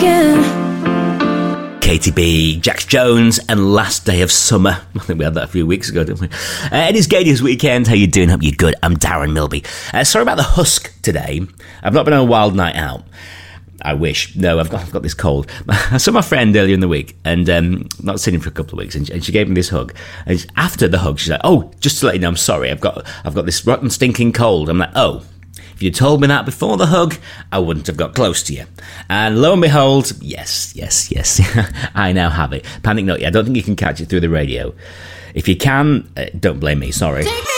Katy B, Jax Jones, and Last Day of Summer. I think we had that a few weeks ago, didn't we? It is Gay News Weekend. How you doing? Hope you're good. I'm Darren Milby. Sorry about the husk today. I've not been on a wild night out. I wish. No, I've got this cold. I saw my friend earlier in the week, and not seen him for a couple of weeks, and she gave me this hug. And after the hug, she's like, "Oh, just to let you know, I'm sorry. I've got this rotten, stinking cold." I'm like, "Oh. If you told me that before the hug, I wouldn't have got close to you." And lo and behold, yes, I now have it. Panic not yet. I don't think you can catch it through the radio. If you can, don't blame me, sorry.